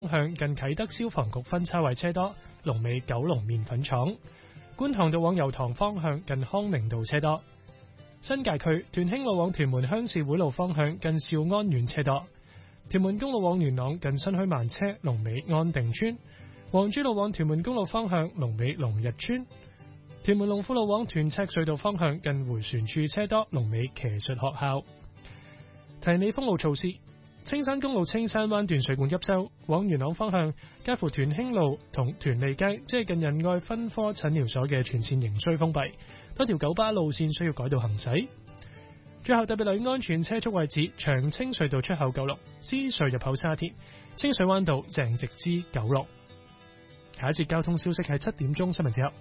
向近啟德消防局分叉位車多，龍尾九龍麵粉廠。觀塘道往油塘方向近康寧道車多。新界區屯興路往屯門鄉事會路方向近兆安苑車多。屯門公路往元朗近新墟慢車，龍尾安定村。黃珠路往屯門公路方向龍尾龍日村。屯門龍富路往屯赤隧道方向近迴旋處車多，龍尾騎術學校。提你封路措施。青山公路青山灣段水管急修，往元朗方向介乎屯興路同屯利街，即係近仁愛分科診療所嘅全線仍需封閉，多條九巴路線需要改道行駛。最後特別留意安全車速位置：長青隧道出口9龍、獅隧入口沙田、清水灣道鄭直之9龍。下一節交通消息係7點鐘新聞之後。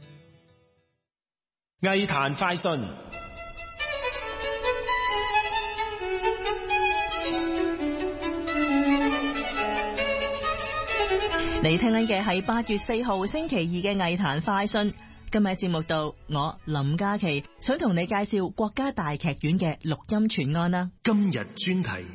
藝壇快訊。 你聽緊嘅係8月4號星期二嘅藝壇快訊。今日節目度，我林嘉琪想同你介紹國家大劇院嘅錄音傳案啦。 今日專題。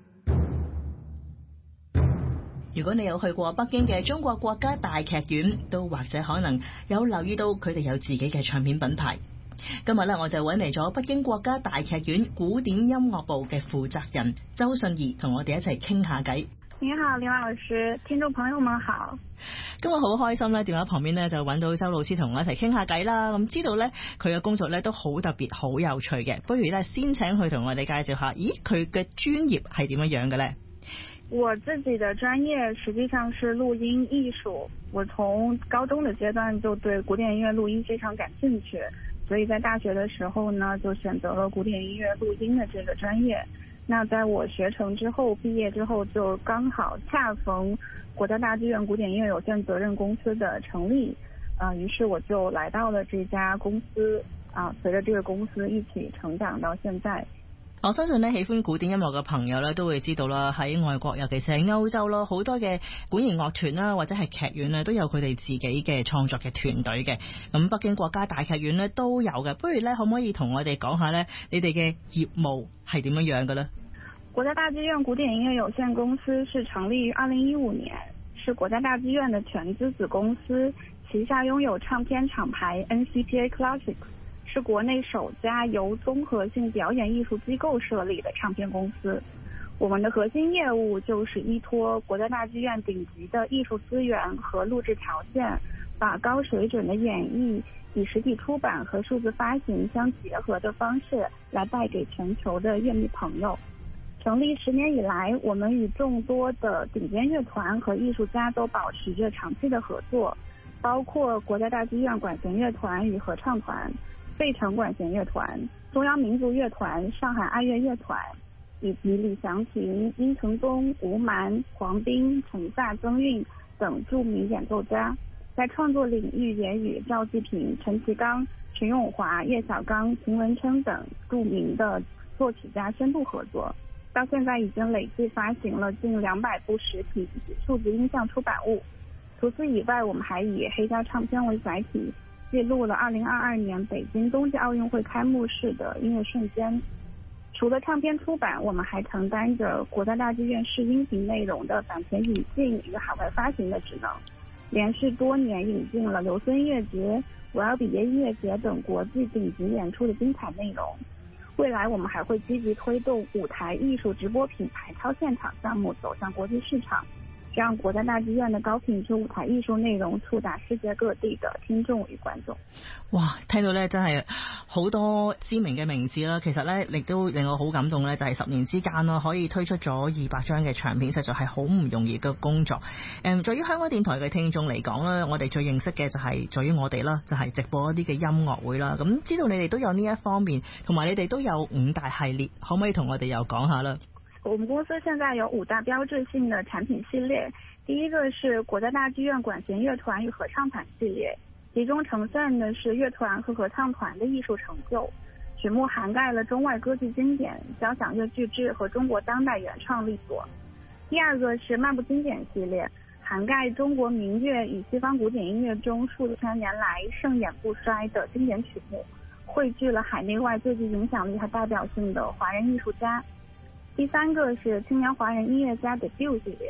如果你有去過北京嘅中國國家大劇院，都或者可能有留意到佢哋有自己嘅唱片品牌。今日咧，我就揾嚟咗北京國家大劇院古典音樂部嘅負責人周信儀，同我哋一齊傾下偈。 你好，林老師，聽眾朋友們好。 今日好開心咧，電話旁邊咧就揾到周老師同我一齊傾下偈啦。咁知道咧佢嘅工作咧都好特別、好有趣嘅，不如咧先請佢同我哋介紹下，咦佢嘅專業係點樣嘅咧？ 我自己的專業實際上是錄音藝術，我從高中的階段就對古典音樂錄音非常感興趣，所以在大學的時候呢就選擇了古典音樂錄音的這個專業。那在我學成之後，畢業之後就剛好恰逢國家大劇院古典音樂有限責任公司的成立，於是我就來到了這家公司，隨着這個公司一起成長到現在。 我相信咧，喜歡古典音樂嘅朋友咧都會知道啦，喺外國尤其是喺歐洲咯，好多嘅管弦樂團啦或者係劇院咧都有佢哋自己嘅創作嘅團隊嘅。咁北京國家大劇院咧都有嘅，不如咧可唔可以同我哋講下咧，你哋嘅業務係點樣嘅咧？ 國家大劇院古典音樂有限公司是成立於2015年，是國家大劇院的全資子公司，旗下擁有唱片廠牌 NCPA Classics， 是國內首家由綜合性表演藝術機構設立的唱片公司。我們的核心業務就是依託國家大劇院頂級的藝術資源和錄製條件，把高水準的演繹以實體出版和數字發行相結合的方式來帶給全球的樂迷朋友。成立10年以來，我們與眾多的頂尖樂團和藝術家都保持着長期的合作，包括國家大劇院管弦樂團與合唱團、費城管弦樂團、中央民族樂團、上海愛樂樂團，以及李祥霆、殷承宗、吳蠻、黃斌、陳夏、曾韻等著名演奏家。在創作領域也與趙季平、陳其剛、陳永華、葉小剛、秦文琛等著名的作曲家深度合作。到現在已經累計發行了近200部實體數字音像出版物。除此以外，我們還以黑膠唱片為載體，記錄了2022年北京冬季奧運會開幕式的音樂瞬間。除了唱片出版，我們還承擔着國家大劇院視音頻內容的版權引進與海外發行的職能，連續多年引進了琉森音樂節、維爾比耶音樂節等國際頂級演出的精彩內容。未來我們還會積極推動舞台藝術直播品牌超現場項目走向國際市場，讓國家大劇院的高品質舞台藝術內容觸達世界各地的聽眾與觀眾。 哇，聽到咧真係好多知名嘅名字啦，其實咧亦都令我好感動咧，就係10年之間咯，可以推出咗200張嘅唱片，實在係好唔容易嘅工作。對於香港電台嘅聽眾嚟講咧，我哋最認識嘅就係在於我哋啦，就係直播一啲嘅音樂會啦。咁知道你哋都有呢一方面，同埋你哋都有5大系列，可唔可以同我哋又講下啦？ 我們公司現在有5大標誌性的產品系列，第一個是國家大劇院管弦樂團與合唱團系列，集中呈現的是樂團和合唱團的藝術成就，曲目涵蓋了中外歌劇經典、交響樂巨製和中國當代原創力作。第二個是漫步經典系列，涵蓋中國民樂與西方古典音樂中數千年來盛演不衰的經典曲目，匯聚了海內外最具影響力和代表性的華人藝術家。第三個是青年華人音樂家 debut 系列，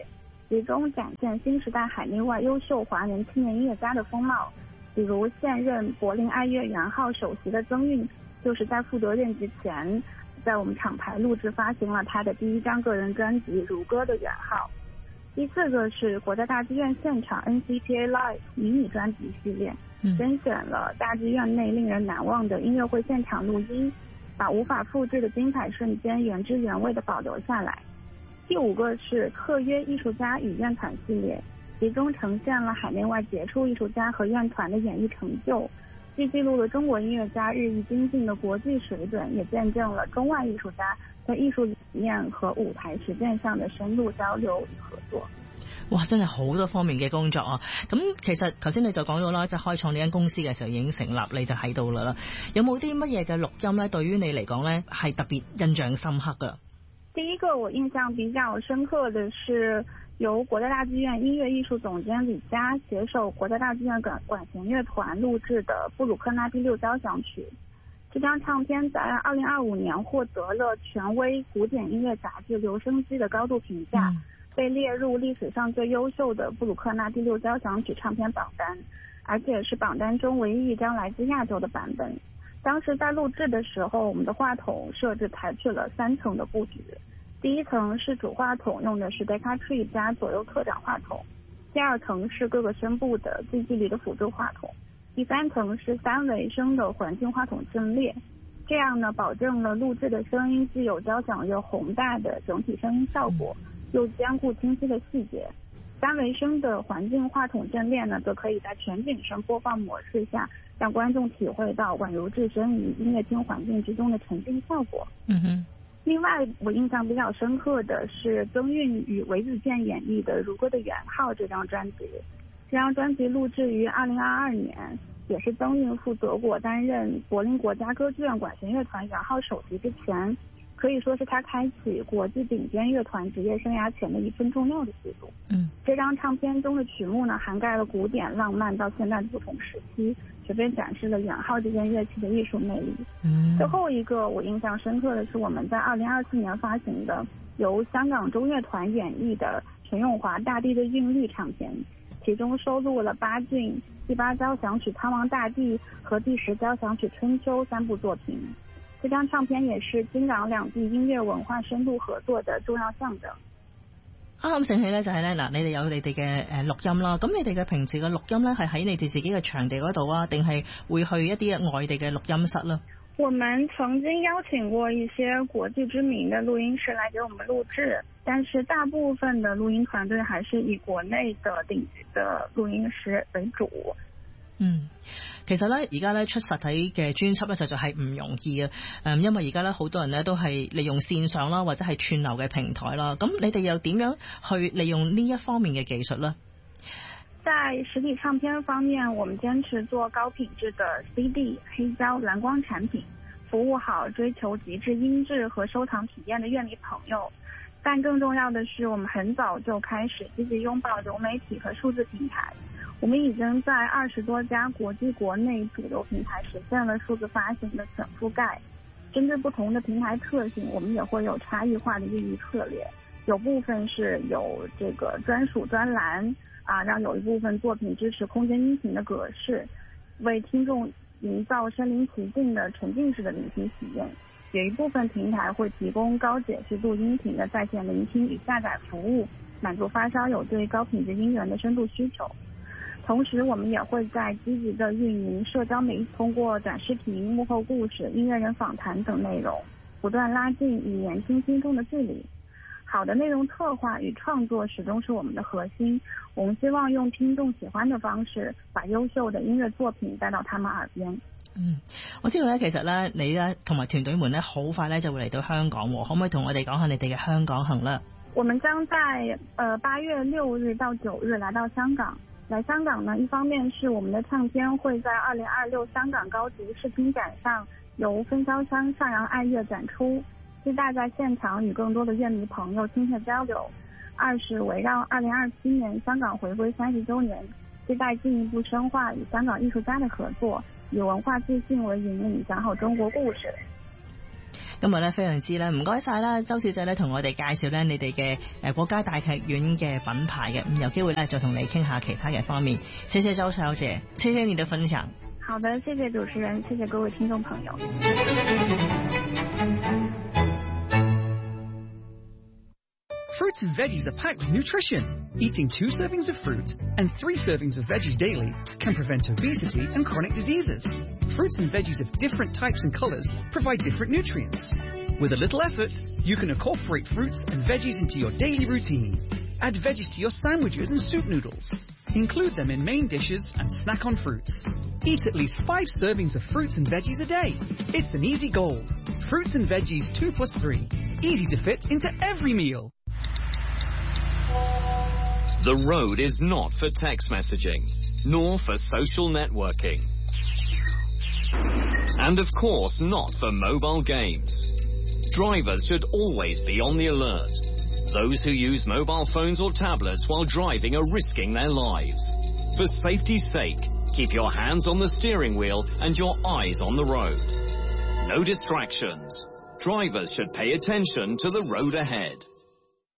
集中展现新时代海内外优秀华人青年音乐家的风貌。比如现任柏林爱乐元号首席的曾韵，就是在负责任之前，在我们厂牌录制发行了他的第一张个人专辑《如歌》的元号。第4个是国家大剧院现场 NCPA Live 迷你专辑系列，甄选了大剧院内令人难忘的音乐会现场录音，把无法复制的精彩瞬间原汁原味地保留下来。第5个是特约艺术家与院团系列，集中呈现了海内外杰出艺术家和院团的演艺成就，既记录了中国音乐家日益精进的国际水准，也见证了中外艺术家在艺術理念和舞台實踐上的深入交流與合作。 哇，真係好多方面嘅工作啊！咁其實頭先你就講咗啦，即係開創呢間公司嘅時候已經成立，你就喺度啦。有冇啲乜嘢嘅錄音咧？對於你嚟講咧，係特別印象深刻㗎？ 第一個我印象比較深刻的是由國家大劇院音樂藝術總監李嘉攜手國家大劇院管弦樂團錄製的布魯克納第6交響曲。這張唱片在2025年獲得了權威古典音樂雜誌留聲機的高度評價，被列入歷史上最優秀的布魯克納第6交響曲唱片榜單，而且是榜單中唯一一張來自亞洲的版本。當時在錄製的時候，我們的話筒設置採取了3層的佈局。第一層是主話筒，用的是 Decatree 加左右特長話筒；第2層是各個聲部的近距離的輔助話筒；第3層是3維聲的環境話筒陣列。這樣呢，保證了錄製的聲音既有交響樂宏大的整體聲音效果，又兼顧清晰的細節。3維聲的環境話筒陣列呢，則可以在全景聲播放模式下，讓觀眾體會到宛如置身於音樂廳環境之中的沉浸效果。另外，我印象比較深刻的是曾韻與韋子健演繹的《如歌》的元號這張專輯。這張專輯錄製於2022年，也是曾韻赴德國擔任柏林國家歌劇院管弦樂團元號首席之前，可以說是他開啟國際頂尖樂團職業生涯前的一份重要的記錄。這張唱片中的曲目呢，涵蓋了古典、浪漫到現代的不同時期，隨便展示了元號這件樂器的藝術魅力。最後一個我印象深刻的是我們在2024年發行的由香港中樂團演繹的陳詠華《大地的韻律》唱片，其中收錄了巴晉第8交響曲《蒼茫大地》和第10交響曲《春秋》3部作品。這張唱片也是京港兩地音樂文化深度合作的重要象徵。 啱醒起咧就係咧嗱，你哋有你哋嘅錄音啦，咁你哋嘅平時嘅錄音咧係喺你哋自己嘅場地嗰度啊，定係會去一啲外地嘅錄音室呢？ 我們曾經邀請過一些國際知名的錄音室來給我們錄製，但是大部分的錄音團隊還是以國內的頂級的錄音師為主。 其實咧，而家咧出實體嘅專輯咧，實在係唔容易啊！因為而家咧好多人咧都係利用線上啦，或者係串流嘅平台啦。咁你哋又點樣去利用呢一方面嘅技術呢？ 在實體唱片方面，我們堅持做高品質的 CD、黑膠、藍光產品，服務好追求極致音質和收藏體驗的樂迷朋友。但更重要的是，我們很早就開始積極擁抱流媒體和數字平台。我們已經在20多家國際國內主流平台實現了數字發行的全覆蓋。針對不同的平台特性，我們也會有差異化的運營策略。有部分是有這個專屬專欄啊，讓有一部分作品支持空間音頻的格式，為聽眾營造身臨其境的沉浸式的聆聽體驗。有一部分平台會提供高解析度音頻的在線聆聽與下載服務，滿足發燒友對高品質音源的深度需求。同時，我們也會在積極的運營社交媒體，通過短視頻、幕後故事、音樂人訪談等內容，不斷拉近與年輕聽眾的距離。好的內容策劃與創作始終是我們的核心。我們希望用聽眾喜歡的方式，把優秀的音樂作品帶到他們耳邊。 我知道咧，其實咧，你咧同埋團隊們咧，好快咧就會嚟到香港，可唔可以同我哋講下你哋嘅香港行啦？ 我們將在8月6日到9日來到香港。來香港呢，一方面是我們的唱片會在2026香港高級視聽展上由分銷商上揚愛樂展出，期待在現場與更多的樂迷朋友親切交流。二是圍繞2027年香港回歸30週年，期待進一步深化與香港藝術家的合作，以文化自信為引領，講好中國故事。 今日咧非常之咧唔該晒啦，周小姐咧同我哋介紹咧你哋嘅國家大劇院嘅品牌嘅，咁有機會咧再同你傾下其他嘅方面。謝謝周小姐，謝謝你的分享。 好的，謝謝主持人，謝謝各位聽眾朋友。 Fruits and veggies are packed with nutrition. Eating 2 servings of fruit and 3 servings of veggies daily can prevent obesity and chronic diseases. Fruits and veggies of different types and colors provide different nutrients. With a little effort, you can incorporate fruits and veggies into your daily routine. Add veggies to your sandwiches and soup noodles. Include them in main dishes and snack on fruits. Eat at least 5 servings of fruits and veggies a day. It's an easy goal. Fruits and veggies 2+3. Easy to fit into every meal. The road is not for text messaging, nor for social networking. And of course not for mobile games. Drivers should always be on the alert. Those who use mobile phones or tablets while driving are risking their lives. For safety's sake, keep your hands on the steering wheel and your eyes on the road. No distractions. Drivers should pay attention to the road ahead.